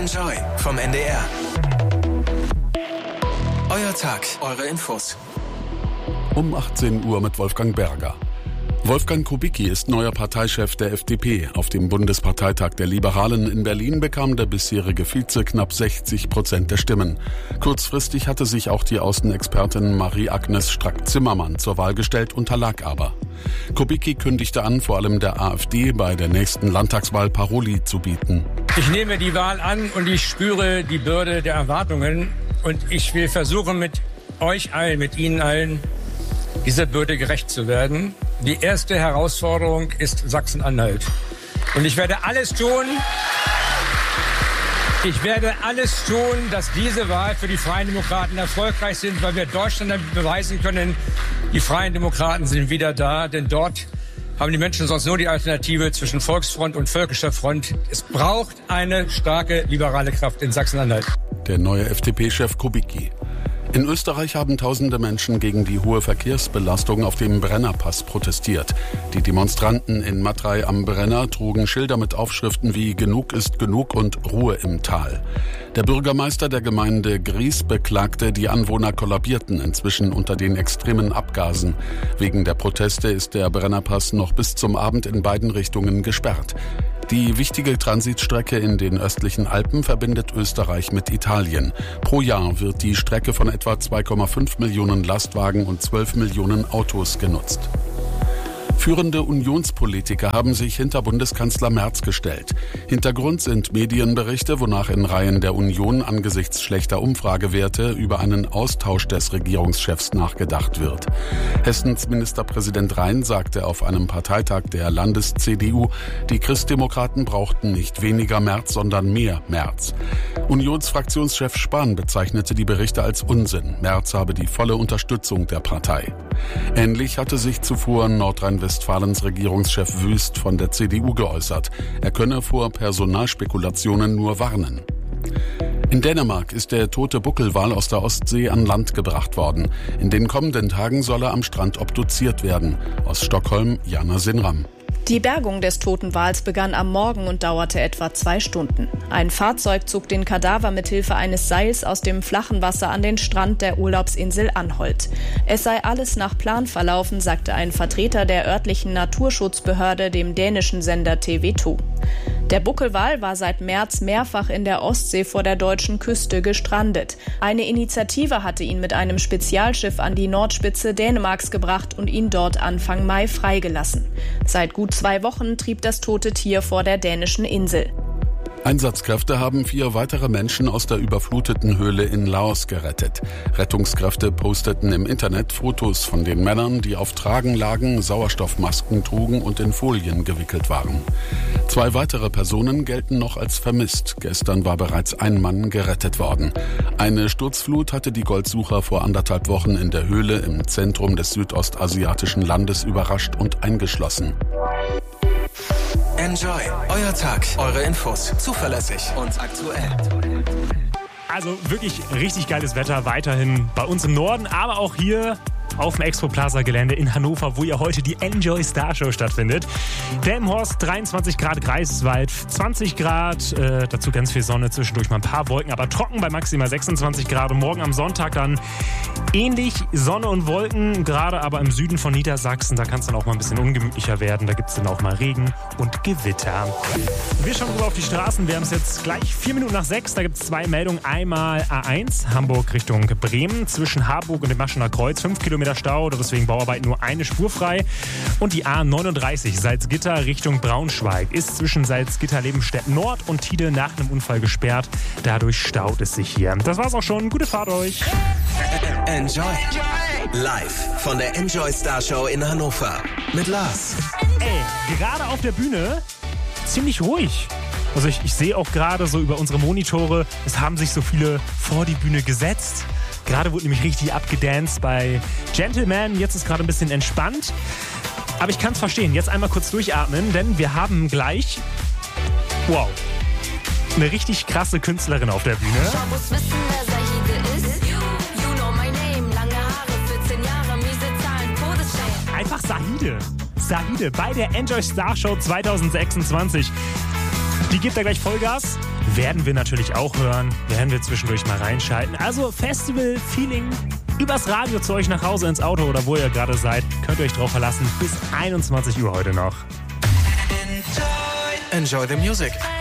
Enjoy vom NDR. Euer Tag, eure Infos. Um 18 Uhr mit Wolfgang Berger. Wolfgang Kubicki ist neuer Parteichef der FDP. Auf dem Bundesparteitag der Liberalen in Berlin bekam der bisherige Vize knapp 60% der Stimmen. Kurzfristig hatte sich auch die Außenexpertin Marie-Agnes Strack-Zimmermann zur Wahl gestellt, unterlag aber. Kubicki kündigte an, vor allem der AfD bei der nächsten Landtagswahl Paroli zu bieten. Ich nehme die Wahl an und ich spüre die Bürde der Erwartungen. Und ich will versuchen, mit euch allen, mit Ihnen allen, dieser Bürde gerecht zu werden. Die erste Herausforderung ist Sachsen-Anhalt. Und ich werde alles tun, dass diese Wahl für die Freien Demokraten erfolgreich sind, weil wir Deutschland damit beweisen können, die Freien Demokraten sind wieder da. Denn dort haben die Menschen sonst nur die Alternative zwischen Volksfront und Völkischer Front. Es braucht eine starke liberale Kraft in Sachsen-Anhalt. Der neue FDP-Chef Kubicki. In Österreich haben tausende Menschen gegen die hohe Verkehrsbelastung auf dem Brennerpass protestiert. Die Demonstranten in Matrei am Brenner trugen Schilder mit Aufschriften wie "Genug ist genug" und "Ruhe im Tal". Der Bürgermeister der Gemeinde Gries beklagte, die Anwohner kollabierten inzwischen unter den extremen Abgasen. Wegen der Proteste ist der Brennerpass noch bis zum Abend in beiden Richtungen gesperrt. Die wichtige Transitstrecke in den östlichen Alpen verbindet Österreich mit Italien. Pro Jahr wird die Strecke von etwa 2,5 Millionen Lastwagen und 12 Millionen Autos genutzt. Führende Unionspolitiker haben sich hinter Bundeskanzler Merz gestellt. Hintergrund sind Medienberichte, wonach in Reihen der Union angesichts schlechter Umfragewerte über einen Austausch des Regierungschefs nachgedacht wird. Hessens Ministerpräsident Rhein sagte auf einem Parteitag der Landes-CDU, die Christdemokraten brauchten nicht weniger Merz, sondern mehr Merz. Unionsfraktionschef Spahn bezeichnete die Berichte als Unsinn. Merz habe die volle Unterstützung der Partei. Ähnlich hatte sich zuvor Nordrhein-Westfalens Regierungschef Wüst von der CDU geäußert. Er könne vor Personalspekulationen nur warnen. In Dänemark ist der tote Buckelwal aus der Ostsee an Land gebracht worden. In den kommenden Tagen soll er am Strand obduziert werden. Aus Stockholm, Jana Sinram. Die Bergung des toten Wals begann am Morgen und dauerte etwa 2 Stunden. Ein Fahrzeug zog den Kadaver mithilfe eines Seils aus dem flachen Wasser an den Strand der Urlaubsinsel Anholt. Es sei alles nach Plan verlaufen, sagte ein Vertreter der örtlichen Naturschutzbehörde dem dänischen Sender TV2. Der Buckelwal war seit März mehrfach in der Ostsee vor der deutschen Küste gestrandet. Eine Initiative hatte ihn mit einem Spezialschiff an die Nordspitze Dänemarks gebracht und ihn dort Anfang Mai freigelassen. Seit gut 2 Wochen trieb das tote Tier vor der dänischen Insel. Einsatzkräfte haben 4 weitere Menschen aus der überfluteten Höhle in Laos gerettet. Rettungskräfte posteten im Internet Fotos von den Männern, die auf Tragen lagen, Sauerstoffmasken trugen und in Folien gewickelt waren. 2 weitere Personen gelten noch als vermisst. Gestern war bereits ein Mann gerettet worden. Eine Sturzflut hatte die Goldsucher vor 1,5 Wochen in der Höhle im Zentrum des südostasiatischen Landes überrascht und eingeschlossen. Enjoy, euer Tag, eure Infos, zuverlässig und aktuell. Also wirklich richtig geiles Wetter weiterhin bei uns im Norden, aber auch hier auf dem Expo Plaza Gelände in Hannover, wo ja heute die Enjoy Star Show stattfindet. Delmenhorst 23 Grad, Greifswald 20 Grad, dazu ganz viel Sonne, zwischendurch mal ein paar Wolken, aber trocken bei maximal 26 Grad. Und morgen am Sonntag dann ähnlich Sonne und Wolken, gerade aber im Süden von Niedersachsen, da kann es dann auch mal ein bisschen ungemütlicher werden. Da gibt es dann auch mal Regen und Gewitter. Wir schauen rüber auf die Straßen. Wir haben es jetzt gleich 4 Minuten nach 6. Da gibt es 2 Meldungen. Einmal A1, Hamburg Richtung Bremen, zwischen Harburg und dem Maschener Kreuz, 5 Kilometer Stau, deswegen Bauarbeiten nur eine Spur frei. Und die A39 Salzgitter Richtung Braunschweig ist zwischen Salzgitter-Lebenstedt Nord und Tide nach einem Unfall gesperrt. Dadurch staut es sich hier. Das war's auch schon. Gute Fahrt euch. Enjoy. Live von der Enjoy Star Show in Hannover mit Lars. Ey, gerade auf der Bühne ziemlich ruhig. Also ich sehe auch gerade so über unsere Monitore, es haben sich so viele vor die Bühne gesetzt. Gerade wurde nämlich richtig abgedanced bei Gentleman. Jetzt ist gerade ein bisschen entspannt. Aber ich kann es verstehen. Jetzt einmal kurz durchatmen, denn wir haben gleich, wow, eine richtig krasse Künstlerin auf der Bühne. Ich muss wissen, wer Sahide ist. You know my name. Lange Haare, 14 Jahre, miese Zahlen, Todesschein. Einfach Sahide. Sahide bei der Enjoy Star Show 2026. Die gibt da gleich Vollgas. Werden wir natürlich auch hören. Werden wir zwischendurch mal reinschalten. Also Festival-Feeling übers Radio zu euch nach Hause ins Auto oder wo ihr gerade seid. Könnt ihr euch drauf verlassen. Bis 21 Uhr heute noch. Enjoy the music.